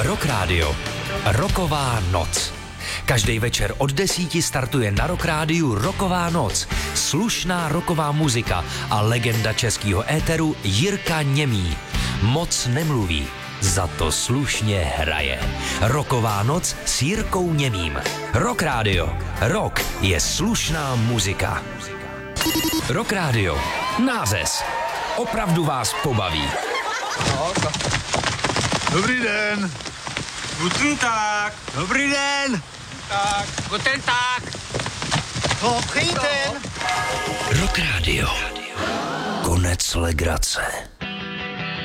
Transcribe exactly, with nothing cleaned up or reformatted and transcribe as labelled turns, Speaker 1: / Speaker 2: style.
Speaker 1: Rock Radio. Rocková noc. Každý večer od desíti startuje na Rock Rádiu Rocková noc. Slušná rocková muzika a legenda českého éteru Jirka Němý. Moc nemluví, za to slušně hraje. Rocková noc s Jirkou Němým. Rock Radio. Rock je slušná muzika. Rock Radio. Nářez. Opravdu vás pobaví.
Speaker 2: Dobrý den.
Speaker 3: Guten Tag.
Speaker 2: Dobrý den.
Speaker 3: Tak. Guten Tag.
Speaker 2: Dobrý den.
Speaker 1: Rock Radio. Konec legrace.